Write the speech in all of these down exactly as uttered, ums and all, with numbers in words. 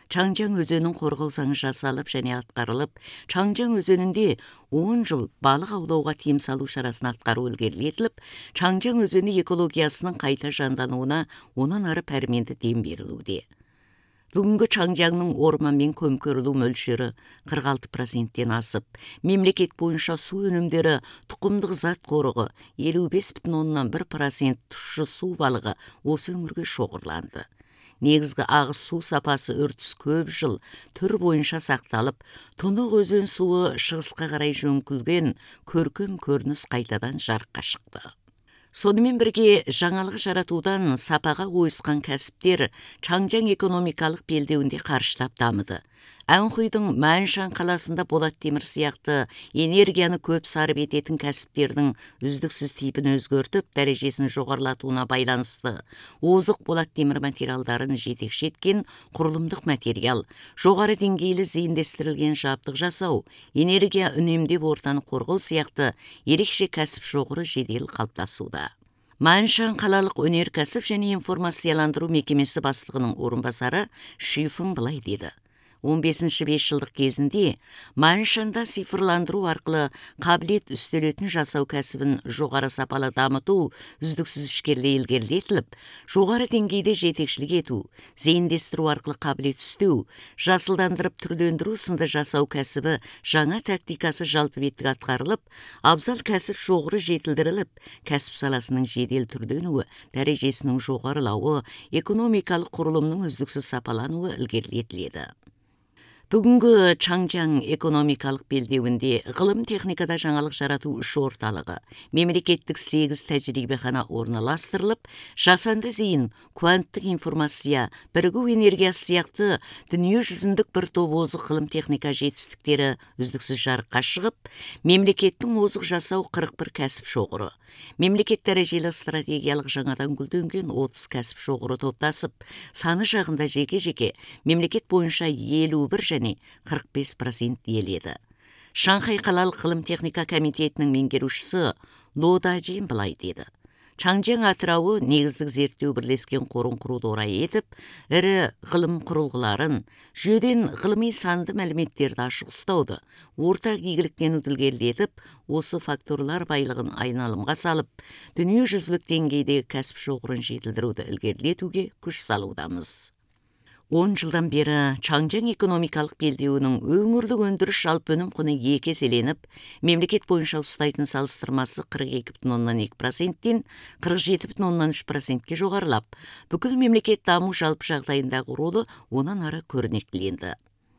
Чаңжаң өзенін қорғау заңы жасалып және атқарылып, Чаңжаң өзенінде он жыл балық аулауға тыйым салу шарасын атқару ілгерілетіліп, Чаңжаң өзені экологиясының қайта жандануына онан ары пәрменді дем берілуде. Бүгінгі Чаңжаңның орманмен көмкерілу мөлшері қырық алты проценттен асып, мемлекет бойынша су өнімдері тұқымдық зат қорығы елу бес бүтін оннан бір процент тұщы су балығы осы өңірге шоғырланды. Негізгі ағыс су сапасы үрдіс көп жыл түр бойынша сақталып, тұнық өзен суы шығысқа қарай жөңкілген көркем көрініс қайтадан жарыққа шықты. Сонымен бірге жаңалық жаратудан сапаға ойысқан кәсіптер Чаңжаң экономикалық белдеуінде қарыштап дамыды. Әнхұйдың Мәншан қаласында болат темір сияқты энергияны көп сарып ететін кәсіптердің үздіксіз типін өзгертіп, дәрежесін жоғарылатуына байланысты озық болат темір материалдарын жетекші еткен құрылымдық материал, жоғары деңгейлі зейіндестірілген жабдық жасау, энергия үнемдеп ортаны қорғау сияқты ерекше кәсіп шоғыры жедел қалыптасуда. Мәншан қалалық өнеркәсіп және информацияландыру мекемесі бастығының орынбасары Шифың былай деді. он бесінші бес жылдық кезінде Мәншанда цифрландыру арқылы қабілет үстелетін жасау кәсібін жоғары сапалы дамыту үздіксіз ішкерлей ілгерілетіліп, жоғары деңгейде жетекшілік ету, зейіндестіру арқылы қабілет үстеу, жасылдандырып түрлендіру сынды жасау кәсібі жаңа тактикасы жалпы беттік атқарылып, абзал кәсіп шоғыры жетілдіріліп, кәсіп саласының жедел түрленуі, дәрежесінің жоғарылауы, экономикалық құрылымның үздіксіз сапалануы ілгерілетіледі. Бүгінгі Чаңжаң экономикалық белдеуінде ғылым техникада жаңалық жарату үш орталығы, мемлекеттік сегіз тәжірибехана орналастырылып, жасанды зейін, кванттық информация, бірігу энергиясы сияқты дүние жүзіндік бір топ озық ғылым техника жетістіктері үздіксіз жарыққа шығып, мемлекеттің озық жасау қырық бір кәсіп шоғыры, мемлекет дәрежелі стратегиялық жаңадан гүлденген отыз кәсіп шоғыры топтасып, саны жағында жеке-жеке мемлекет бойынша елу бір және қырық бес процент иеледі. Шанхай қалалық ғылым техника комитетінің меңгерушісі Ло Дажин былай деді. Чаңжаң атырауы негіздік зерттеу бірлескен қорын құруды орай етіп, ірі ғылым құрылғыларын, жүйеден ғылыми санды мәліметтерді ашық ұстауды, ортақ игіліктенуді ілгерілетіп, осы факторлар байлығын айналымға салып, дүниежүзілік деңгейдегі кәсіп шоғырын жетілдіруді ілгерілетуге күш салудамыз. он жылдан бері Чаңжаң экономикалық белдеуінің өңірлік өндіріс жалпы өнім құны екі еселеніп, мемлекет бойынша ұстайтын салыстырмасы қырық екі бүтін оннан екі проценттен қырық жеті бүтін оннан үш процентке жоғарылап, бүкіл мемлекет даму жалпы жағдайындағы ролы онан ары көрнектіленді.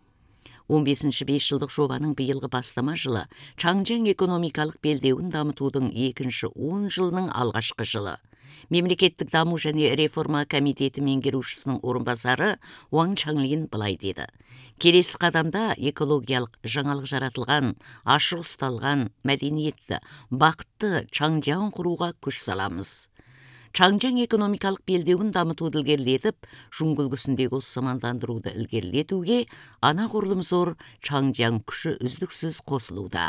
он бесінші бес жылдық жобаның биылғы бастама жылы Чаңжаң экономикалық белдеуін дамытудың екінші он жылының алғашқы жылы. Мемлекеттік даму және реформа комитеті меңгерушісінің орынбасары Уаң Чаңлин былай деді. Келесі қадамда экологиялық жаңалық жаратылған, ашық ұсталған, мәдениетті, бақытты Чаңжаң құруға күш саламыз. Чаңжаң экономикалық белдеуін дамытуды ілгерілетіп, жүнгілгісіндегі осы мамандандыруды ілгерілетуге анағұрлым зор Чаңжаң күші үздіксіз қосылуда.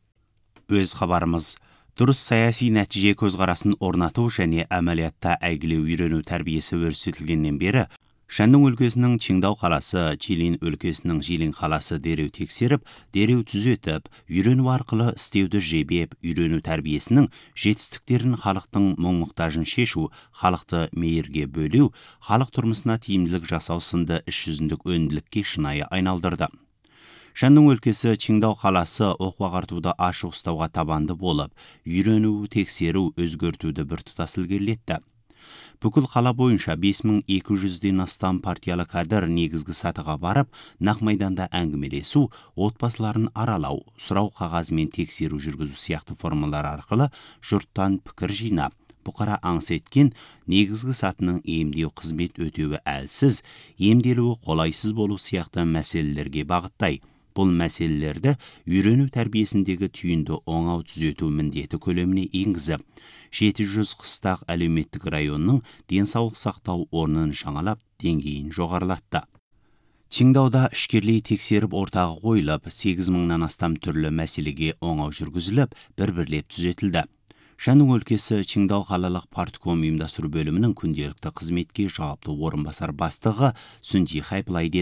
Өз хабарымыз дұрыс саяси нәтиже көзқарасын орнату және әмәлиятта әйгілеу үйрену тәрбиесі өрістетілгеннен бері, Шанның өлкесінің Чиңдау қаласы, Чилин өлкесінің Жилин қаласы дереу тексеріп, дереу түзетіп, үйрену арқылы істеуді жебеп, үйрену тәрбиесінің жетістіктерін халықтың мұң-мұқтажын шешу, халықты мейірге бөлеу, халық тұрмысына тиімділік жасау сынды іс жүзіндік өнділікке шынайы айналдырды. Шанның өлкесі Чиңдау қаласы оқу-ағартуды ашық ұстауға табанды болып, үйрену, тексеру, өзгертуді бір тұтас ілгерілетті. Бүкіл қала бойынша бес мың екі жүзден астам партиялы кадр негізгі сатыға барып, нақ майданда әңгімелесу, отбасыларын аралау, сұрау қағазымен тексеру жүргізу сияқты формалар арқылы жұрттан пікір жинап, бұқара аңыс еткен негізгі сатының емдеу қызмет өтеуі әлсіз, емделуі қолайсыз болу сияқты мәселелерге бағыттай. Бұл мәселелерді үйрену тәрбиесіндегі түйінді оңау түзету міндеті көлеміне енгізіп, жеті жүз қыстақ әлеуметтік районның денсаулық сақтау орнын жаңалап, деңгейін жоғарылатты. Чиңдауда ішкерлей тексеріп ортаға қойылып, сегіз мыңнан астам түрлі мәселеге оңау жүргізіліп, бір-бірлеп түзетілді. Шанның өлкесі Чиңдау қалалық партком ұйымдастыру бөлімінің күнделікті қызметке жауапты орынбасар бастығы Сүнжи Хайплай